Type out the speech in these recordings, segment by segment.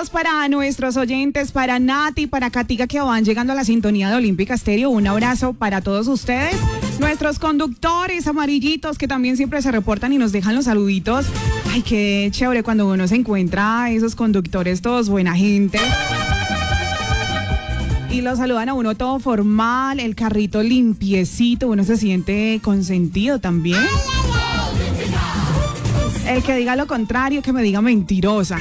Saludos para nuestros oyentes, para Nati, para Katica que van llegando a la sintonía de Olímpica Estéreo. Un abrazo para todos ustedes. Nuestros conductores amarillitos que también siempre se reportan y nos dejan los saluditos. Ay, qué chévere cuando uno se encuentra a esos conductores todos buena gente. Y lo saludan a uno todo formal, el carrito limpiecito, uno se siente consentido también. El que diga lo contrario, que me diga mentirosa.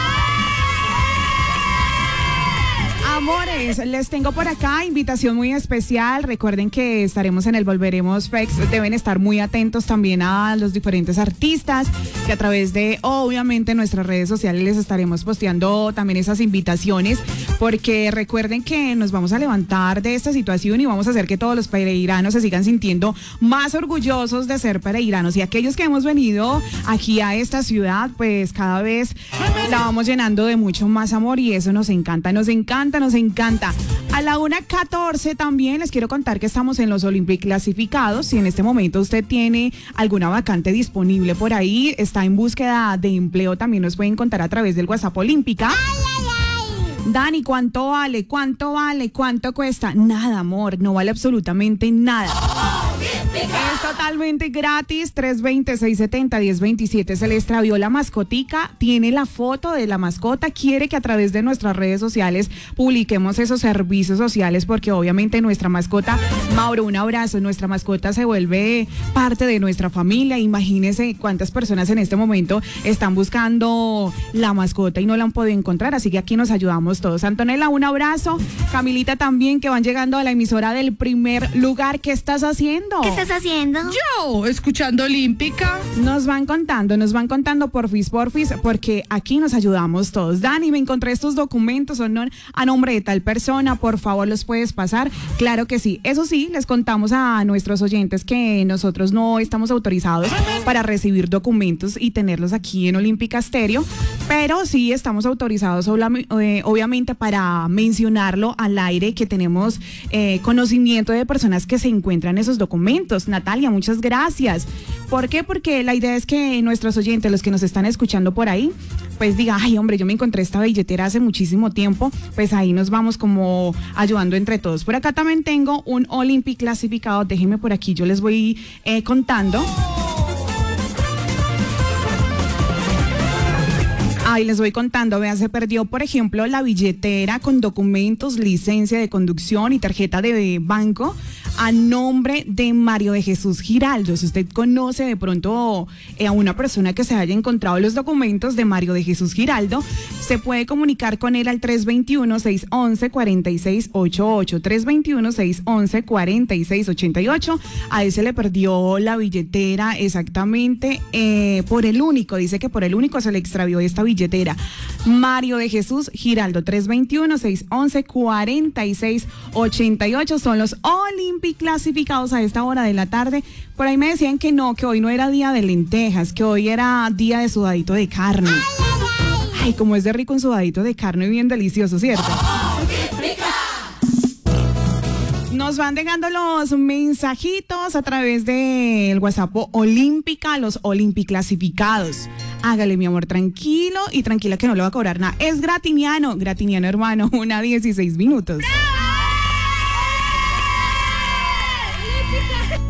Amores, les tengo por acá invitación muy especial. Recuerden que estaremos en el Volveremos Fest. Deben estar muy atentos también a los diferentes artistas que a través de, obviamente, nuestras redes sociales les estaremos posteando también esas invitaciones, porque recuerden que nos vamos a levantar de esta situación y vamos a hacer que todos los pereiranos se sigan sintiendo más orgullosos de ser pereiranos, y aquellos que hemos venido aquí a esta ciudad, pues cada vez la vamos llenando de mucho más amor y eso nos encanta, nos encanta, nos encanta. A la 1:14 también les quiero contar que estamos en los Olympic clasificados. Si en este momento usted tiene alguna vacante disponible por ahí, está en búsqueda de empleo, también nos pueden contar a través del WhatsApp Olímpica. Dani, ¿cuánto vale? ¿Cuánto vale? ¿Cuánto cuesta? Nada, amor, no vale absolutamente nada. Es totalmente gratis, 320-670-1027. Se le extravió la mascotica, tiene la foto de la mascota, quiere que a través de nuestras redes sociales publiquemos esos servicios sociales, porque obviamente nuestra mascota, Mauro, un abrazo, nuestra mascota se vuelve parte de nuestra familia. Imagínense cuántas personas en este momento están buscando la mascota y no la han podido encontrar, así que aquí nos ayudamos todos. Antonella, un abrazo. Camilita también, que van llegando a la emisora del primer lugar. ¿Qué estás haciendo? ¿Qué estás haciendo? Yo, escuchando Olímpica. Nos van contando porfis, porque aquí nos ayudamos todos. Dani, me encontré estos documentos, son a nombre de tal persona, por favor, ¿los puedes pasar? Claro que sí. Eso sí, les contamos a nuestros oyentes que nosotros no estamos autorizados para recibir documentos y tenerlos aquí en Olímpica Estéreo, pero sí estamos autorizados obviamente para mencionarlo al aire, que tenemos conocimiento de personas que se encuentran esos documentos. Natalia, muchas gracias. ¿Por qué? Porque la idea es que nuestros oyentes, los que nos están escuchando por ahí, pues diga, ay hombre, yo me encontré esta billetera hace muchísimo tiempo, pues ahí nos vamos como ayudando entre todos. Por acá también tengo un Olympic clasificado, déjenme por aquí, yo les voy contando. Ahí les voy contando, vean, se perdió, por ejemplo, la billetera con documentos, licencia de conducción y tarjeta de banco a nombre de Mario de Jesús Giraldo. Si usted conoce de pronto a una persona que se haya encontrado los documentos de Mario de Jesús Giraldo, se puede comunicar con él al 321-611-4688, 321-611-4688. A él se le perdió la billetera exactamente por el único, dice que por el único se le extravió esta billetera. Mario de Jesús Giraldo, 321-611-4688, son los Olympic clasificados a esta hora de la tarde. Por ahí me decían que no, que hoy no era día de lentejas, que hoy era día de sudadito de carne. Ay, como es de rico un sudadito de carne, bien delicioso, ¿cierto? Nos van dejando los mensajitos a través del WhatsApp Olímpica, los Olympic clasificados. Hágale, mi amor, tranquilo y tranquila que no le va a cobrar nada. Es Gratiniano hermano, 1:16.